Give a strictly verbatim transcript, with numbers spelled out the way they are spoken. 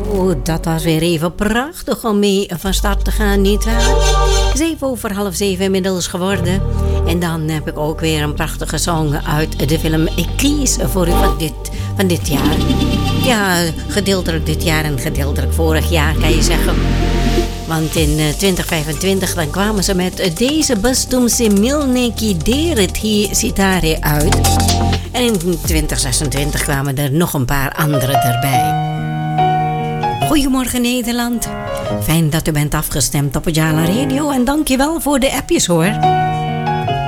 Zo, dat was weer even prachtig om mee van start te gaan, nietwaar? Zeven over half zeven inmiddels geworden. En dan heb ik ook weer een prachtige song uit de film Ik kies voor u van dit, van dit jaar. Ja, gedeeltelijk dit jaar en gedeeltelijk vorig jaar kan je zeggen. Want in twintig vijfentwintig dan kwamen ze met deze Bastumse Milneki Dereti Sitare uit. En in twintig zesentwintig kwamen er nog een paar andere erbij. Goedemorgen Nederland. Fijn dat u bent afgestemd op Jala Radio en dankjewel voor de appjes hoor.